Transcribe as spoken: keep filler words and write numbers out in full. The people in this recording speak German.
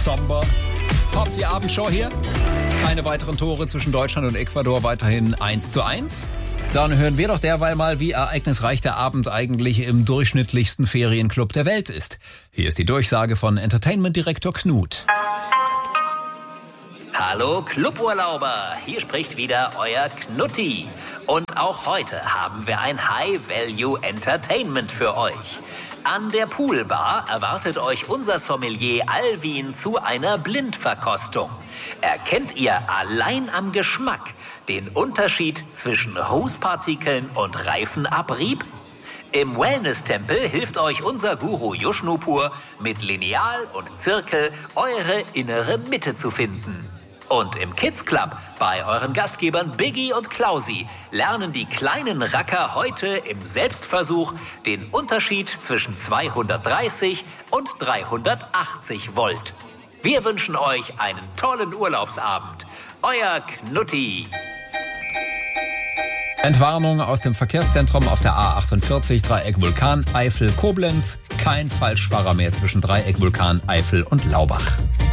somber. Top, die Abendshow hier. Keine weiteren Tore zwischen Deutschland und Ecuador, weiterhin eins zu eins. Dann hören wir doch derweil mal, wie ereignisreich der Abend eigentlich im durchschnittlichsten Ferienclub der Welt ist. Hier ist die Durchsage von Entertainment-Direktor Knut. Hallo Cluburlauber, hier spricht wieder euer Knutti. Und auch heute haben wir ein High-Value-Entertainment für euch. An der Poolbar erwartet euch unser Sommelier Alvin zu einer Blindverkostung. Erkennt ihr allein am Geschmack den Unterschied zwischen Rußpartikeln und Reifenabrieb? Im Wellness-Tempel hilft euch unser Guru Yushnupur mit Lineal und Zirkel eure innere Mitte zu finden. Und im Kids Club bei euren Gastgebern Biggie und Klausi lernen die kleinen Racker heute im Selbstversuch den Unterschied zwischen zweihundertdreißig und dreihundertachtzig Volt. Wir wünschen euch einen tollen Urlaubsabend. Euer Knutti. Entwarnung aus dem Verkehrszentrum auf der A achtundvierzig, Dreieck Vulkan, Eifel, Koblenz. Kein Falschfahrer mehr zwischen Dreieck Vulkan, Eifel und Laubach.